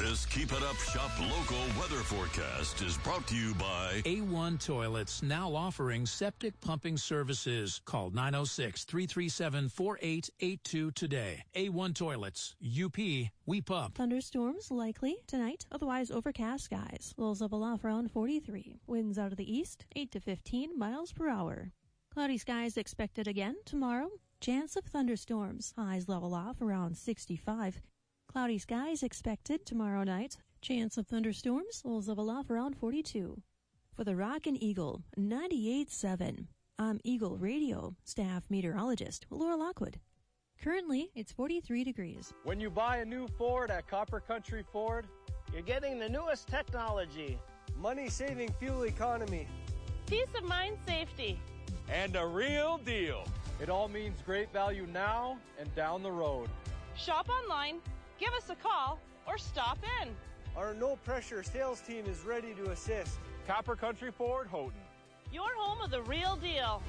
This Keep It Up Shop local weather forecast is brought to you by A1 Toilets, now offering septic pumping services. Call 906-337-4882 today. A1 Toilets. UP, we pump. Thunderstorms likely tonight, otherwise overcast skies. Lows level off around 43. Winds out of the east, 8 to 15 miles per hour. Cloudy skies expected again tomorrow. Chance of thunderstorms. Highs level off around 65. Cloudy skies expected tomorrow night. Chance of thunderstorms. Lows level off around 42. For the Rockin' Eagle 98.7, I'm Eagle Radio staff meteorologist Laura Lockwood. Currently, it's 43 degrees. When you buy a new Ford at Copper Country Ford, you're getting the newest technology, money-saving fuel economy, peace of mind safety, and a real deal. It all means great value now and down the road. Shop online, give us a call, or stop in. Our no-pressure sales team is ready to assist. Copper Country Ford, Houghton. Your home of the real deal.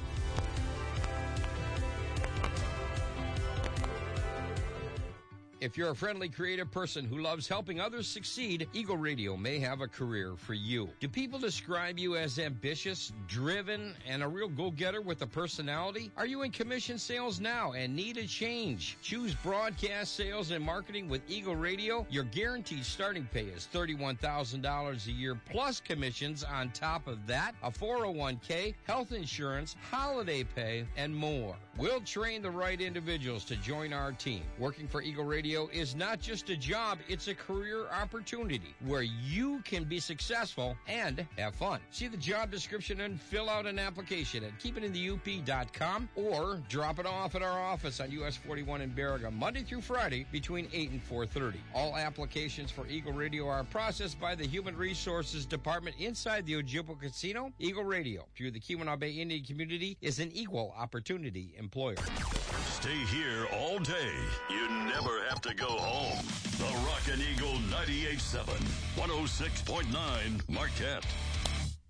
If you're a friendly, creative person who loves helping others succeed, Eagle Radio may have a career for you. Do people describe you as ambitious, driven, and a real go-getter with a personality? Are you in commission sales now and need a change? Choose broadcast sales and marketing with Eagle Radio. Your guaranteed starting pay is $31,000 a year plus commissions on top of that, a 401k, health insurance, holiday pay, and more. We'll train the right individuals to join our team. Working for Eagle Radio is not just a job, it's a career opportunity where you can be successful and have fun. See the job description and fill out an application at keepitinthe.up.com or drop it off at our office on US 41 in Baraga, Monday through Friday between 8 and 4:30. All applications for Eagle Radio are processed by the Human Resources Department inside the Ojibwa Casino. Eagle Radio, through the Keweenaw Bay Indian community, is an equal opportunity employer. Stay here all day. You never have to go home. The Rockin' Eagle 98.7, 106.9 Marquette.